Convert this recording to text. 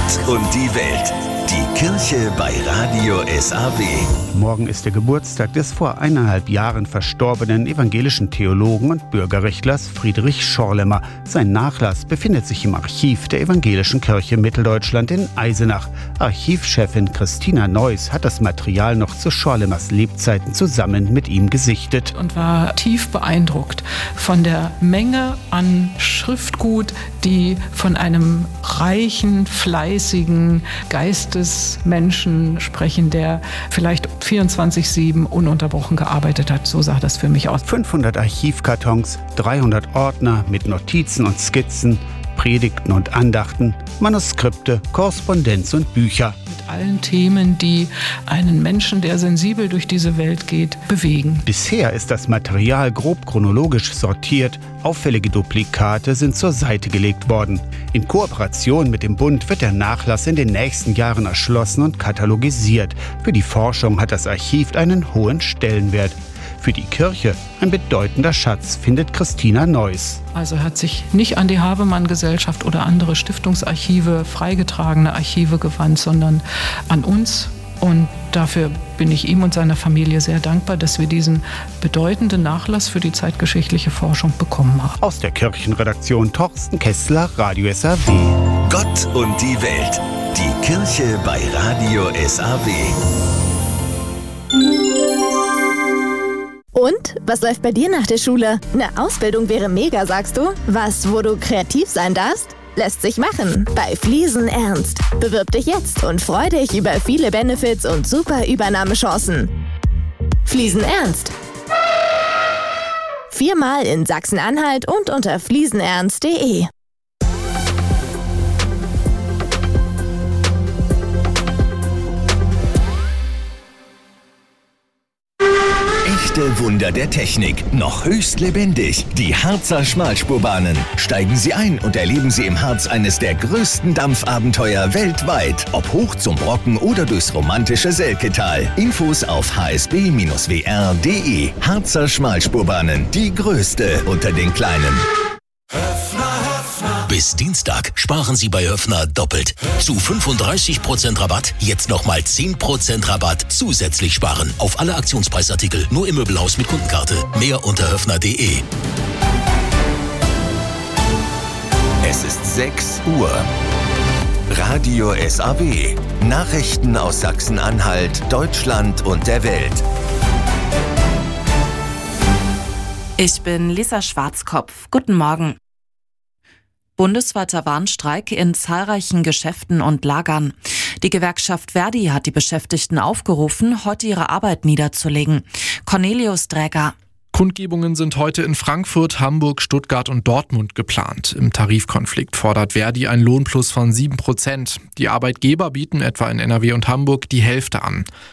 Gott und die Welt. Die Kirche bei Radio SAW. Morgen ist der Geburtstag des vor 1,5 Jahren verstorbenen evangelischen Theologen und Bürgerrechtlers Friedrich Schorlemmer. Sein Nachlass befindet sich im Archiv der Evangelischen Kirche Mitteldeutschland in Eisenach. Archivchefin Christina Neuss hat das Material noch zu Schorlemmers Lebzeiten zusammen mit ihm gesichtet. Und war tief beeindruckt von der Menge an Schriftgut, die von einem reichen, fleißigen Geistesmenschen sprechen, der vielleicht 24/7 ununterbrochen gearbeitet hat. So sah das für mich aus. 500 Archivkartons, 300 Ordner mit Notizen und Skizzen, Predigten und Andachten, Manuskripte, Korrespondenz und Bücher. Mit allen Themen, die einen Menschen, der sensibel durch diese Welt geht, bewegen. Bisher ist das Material grob chronologisch sortiert. Auffällige Duplikate sind zur Seite gelegt worden. In Kooperation mit dem Bund wird der Nachlass in den nächsten Jahren erschlossen und katalogisiert. Für die Forschung hat das Archiv einen hohen Stellenwert. Für die Kirche ein bedeutender Schatz, findet Christina Neuss. Also er hat sich nicht an die Havemann-Gesellschaft oder andere Stiftungsarchive, freigetragene Archive gewandt, sondern an uns. Und dafür bin ich ihm und seiner Familie sehr dankbar, dass wir diesen bedeutenden Nachlass für die zeitgeschichtliche Forschung bekommen haben. Aus der Kirchenredaktion Torsten Kessler, Radio SAW. Gott und die Welt. Die Kirche bei Radio SAW. Und? Was läuft bei dir nach der Schule? Eine Ausbildung wäre mega, sagst du? Was, wo du kreativ sein darfst? Lässt sich machen. Bei Fliesen Ernst. Bewirb dich jetzt und freu dich über viele Benefits und super Übernahmechancen. Fliesen Ernst. 4-mal in Sachsen-Anhalt und unter fliesenernst.de. Echte Wunder der Technik, noch höchst lebendig. Die Harzer Schmalspurbahnen. Steigen Sie ein und erleben Sie im Harz eines der größten Dampfabenteuer weltweit. Ob hoch zum Brocken oder durchs romantische Selketal. Infos auf hsb-wr.de. Harzer Schmalspurbahnen, die größte unter den kleinen. Bis Dienstag sparen Sie bei Höffner doppelt. Zu 35% Rabatt, jetzt nochmal 10% Rabatt zusätzlich sparen. Auf alle Aktionspreisartikel, nur im Möbelhaus mit Kundenkarte. Mehr unter höffner.de. Es ist 6 Uhr. Radio SAW. Nachrichten aus Sachsen-Anhalt, Deutschland und der Welt. Ich bin Lisa Schwarzkopf. Guten Morgen. Bundesweiter Warnstreik in zahlreichen Geschäften und Lagern. Die Gewerkschaft Verdi hat die Beschäftigten aufgerufen, heute ihre Arbeit niederzulegen. Cornelius Dräger. Kundgebungen sind heute in Frankfurt, Hamburg, Stuttgart und Dortmund geplant. Im Tarifkonflikt fordert Verdi einen Lohnplus von 7%. Die Arbeitgeber bieten etwa in NRW und Hamburg die Hälfte an.